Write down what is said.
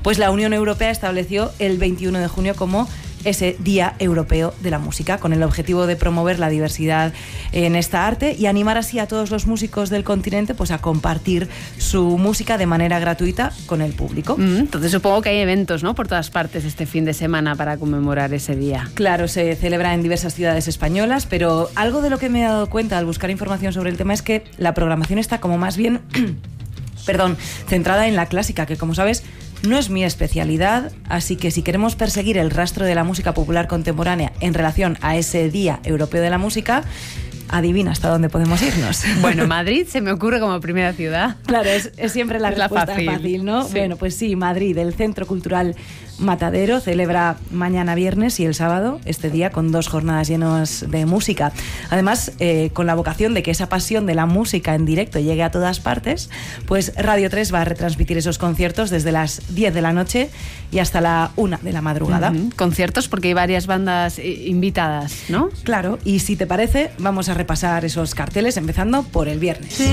Pues la Unión Europea estableció el 21 de junio como ese Día Europeo de la Música, con el objetivo de promover la diversidad en esta arte y animar así a todos los músicos del continente pues a compartir su música de manera gratuita con el público. Entonces supongo que hay eventos, ¿no?, por todas partes este fin de semana para conmemorar ese día. Claro, se celebra en diversas ciudades españolas, pero algo de lo que me he dado cuenta al buscar información sobre el tema es que la programación está como más bien centrada en la clásica, que como sabes no es mi especialidad, así que si queremos perseguir el rastro de la música popular contemporánea en relación a ese Día Europeo de la Música, adivina hasta dónde podemos irnos. Bueno, Madrid se me ocurre como primera ciudad. Claro, es siempre la respuesta fácil, ¿no? Sí. Bueno, pues sí, Madrid, el Centro Cultural Matadero celebra mañana viernes y el sábado este día con 2 jornadas llenas de música. Además, con la vocación de que esa pasión de la música en directo llegue a todas partes, pues Radio 3 va a retransmitir esos conciertos desde las 10 de la noche y hasta la 1 de la madrugada. Conciertos porque hay varias bandas invitadas, ¿no? Claro, y si te parece, vamos a repasar esos carteles empezando por el viernes.